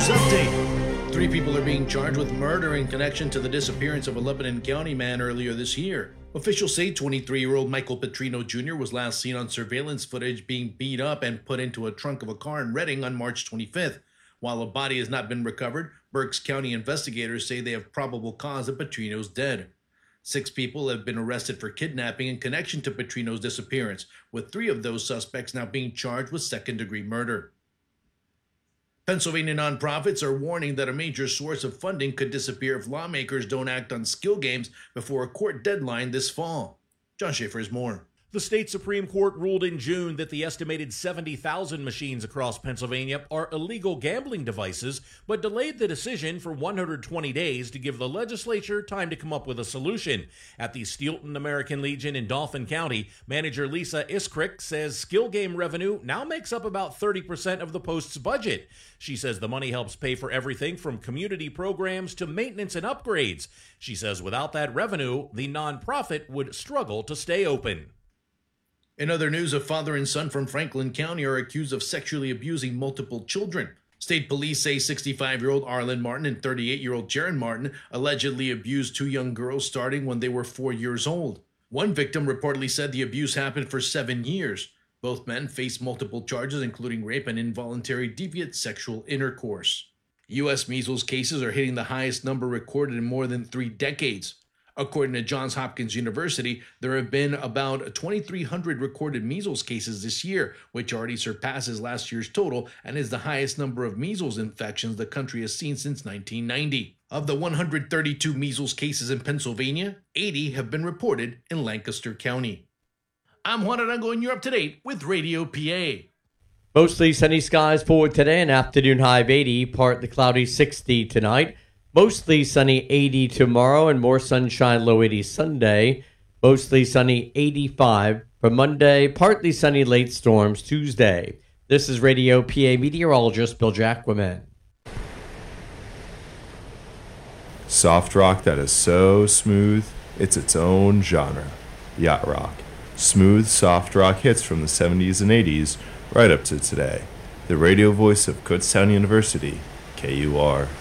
News update. 3 people are being charged with murder in connection to the disappearance of a Lebanon County man earlier this year. Officials say 23-year-old Michael Petrino Jr. was last seen on surveillance footage being beat up and put into a trunk of a car in Redding on March 25th. While a body has not been recovered, Berks County investigators say they have probable cause that Petrino's dead. 6 people have been arrested for kidnapping in connection to Petrino's disappearance, with 3 of those suspects now being charged with second-degree murder. Pennsylvania nonprofits are warning that a major source of funding could disappear if lawmakers don't act on skill games before a court deadline this fall. John Schaefer has more. The state Supreme Court ruled in June that the estimated 70,000 machines across Pennsylvania are illegal gambling devices, but delayed the decision for 120 days to give the legislature time to come up with a solution. At the Steelton American Legion in Dauphin County, manager Lisa Iskrick says skill game revenue now makes up about 30% of the post's budget. She says the money helps pay for everything from community programs to maintenance and upgrades. She says without that revenue, the nonprofit would struggle to stay open. In other news, a father and son from Franklin County are accused of sexually abusing multiple children. State police say 65-year-old Arlen Martin and 38-year-old Jaron Martin allegedly abused 2 young girls starting when they were 4 years old. One victim reportedly said the abuse happened for 7 years. Both men face multiple charges, including rape and involuntary deviant sexual intercourse. U.S. measles cases are hitting the highest number recorded in more than 3 decades. According to Johns Hopkins University, there have been about 2,300 recorded measles cases this year, which already surpasses last year's total and is the highest number of measles infections the country has seen since 1990. Of the 132 measles cases in Pennsylvania, 80 have been reported in Lancaster County. I'm Juan Arango, and you're up to date with Radio PA. Mostly sunny skies for today, an afternoon high of 80, partly cloudy 60 tonight. Mostly sunny 80 tomorrow and more sunshine, low 80 Sunday. Mostly sunny 85 for Monday, partly sunny late storms Tuesday. This is Radio PA meteorologist Bill Jacquemin. Soft rock that is so smooth, it's its own genre. Yacht rock. Smooth, soft rock hits from the 70s and 80s right up to today. The radio voice of Kutztown University, KUR.